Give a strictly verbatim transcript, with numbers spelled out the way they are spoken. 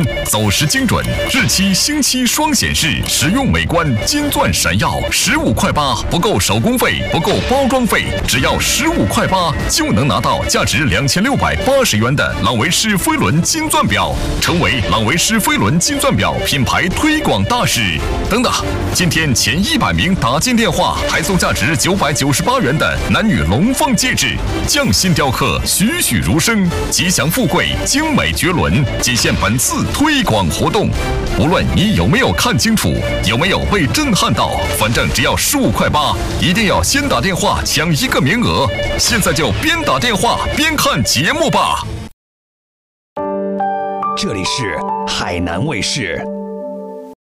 走时精准，日期星期双显示，实用美观，金钻闪耀，十五块八，不够手工费，不够包装费，只要十五块八就能拿到价值两千六百八十元的朗维诗飞轮金钻表，成为朗维诗飞轮金钻表品牌推广大使。等等，今天前一百名打进电话，还送价值九百九十八元的男女龙凤戒指，匠心雕刻，栩栩如生，吉祥富贵，精美绝伦，仅限本次推广活动。无论你有没有看清楚，有没有被震撼到，反正只要十五块八，一定要先打电话抢一个名额。现在就边打电话边看节目吧。 这里是海南卫视。